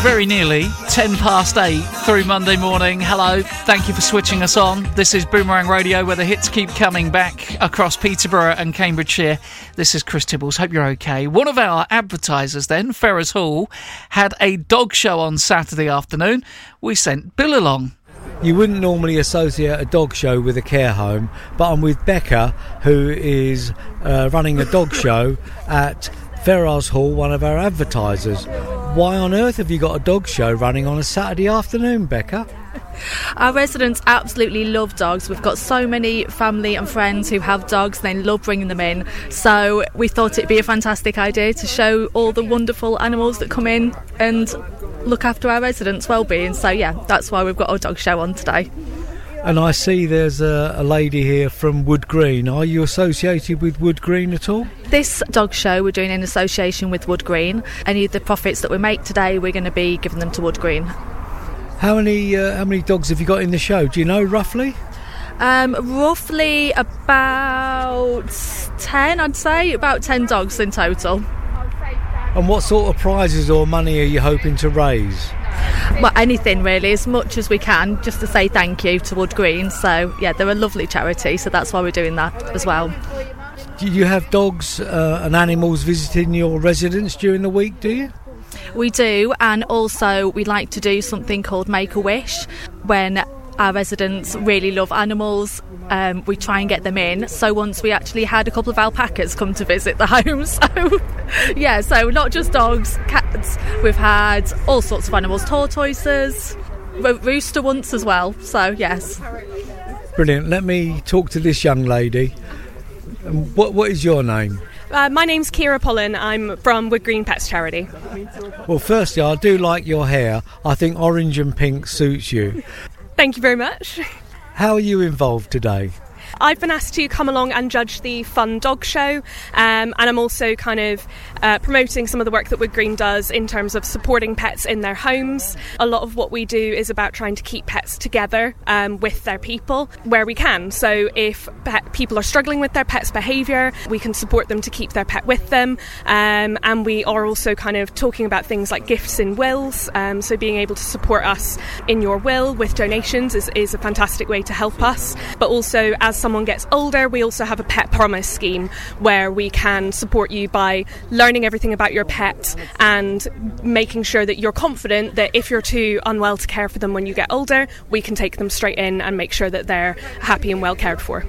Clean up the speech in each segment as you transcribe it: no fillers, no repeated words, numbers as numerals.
very nearly 10 past 8 through Monday morning. Hello, thank you for switching us on. This is Boomerang Radio, where the hits keep coming back across Peterborough and Cambridgeshire. This is Chris Tibbles. Hope you're okay. One of our advertisers then, Ferrers Hall, had a dog show on Saturday afternoon. We sent Bill along. You wouldn't normally associate a dog show with a care home, but I'm with Becca, who is running a dog show at Ferrers Hall, one of our advertisers. Why on earth have you got a dog show running on a Saturday afternoon, Becca? Our residents absolutely love dogs. We've got so many family and friends who have dogs. They love bringing them in. So we thought it'd be a fantastic idea to show all the wonderful animals that come in and look after our residents' well-being. So yeah, that's why we've got our dog show on today. And I see there's a lady here from Wood Green. Are you associated with Wood Green at all? This dog show we're doing in association with Wood Green. Any of the profits that we make today, we're going to be giving them to Wood Green. How many dogs have you got in the show? Do you know roughly? Roughly about 10, I'd say. About 10 dogs in total. And what sort of prizes or money are you hoping to raise? Well, anything really, as much as we can, just to say thank you to Wood Green. So yeah, they're a lovely charity, so that's why we're doing that as well. Do you have dogs and animals visiting your residence during the week, do you? We do, and also we like to do something called Make a Wish. When our residents really love animals, we try and get them in. So once we actually had a couple of alpacas come to visit the home. So yeah, so not just dogs, cats, we've had all sorts of animals, tortoises, rooster once as well. So yes. Brilliant. Let me talk to this young lady. What is your name? My name's Kira Pollen. I'm from Wood Green Pets Charity. Well, firstly, I do like your hair. I think orange and pink suits you. Thank you very much. How are you involved today? I've been asked to come along and judge the fun dog show, and I'm also kind of promoting some of the work that Wood Green does in terms of supporting pets in their homes. A lot of what we do is about trying to keep pets together with their people where we can. So if people are struggling with their pet's behaviour, we can support them to keep their pet with them, and we are also kind of talking about things like gifts in wills, so being able to support us in your will with donations is a fantastic way to help us. But also, as someone gets older, we also have a pet promise scheme where we can support you by learning everything about your pet and making sure that you're confident that if you're too unwell to care for them when you get older, we can take them straight in and make sure that they're happy and well cared for.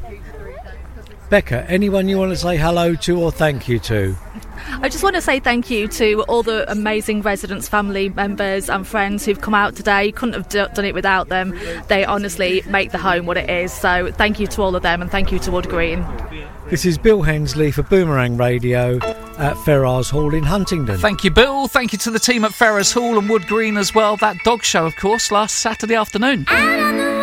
Becca, anyone you want to say hello to or thank you to? I just want to say thank you to all the amazing residents, family members and friends who've come out today. Couldn't have done it without them. They honestly make the home what it is. So thank you to all of them, and thank you to Wood Green. This is Bill Hensley for Boomerang Radio at Ferrers Hall in Huntingdon. Thank you, Bill. Thank you to the team at Ferrers Hall and Wood Green as well. That dog show, of course, last Saturday afternoon.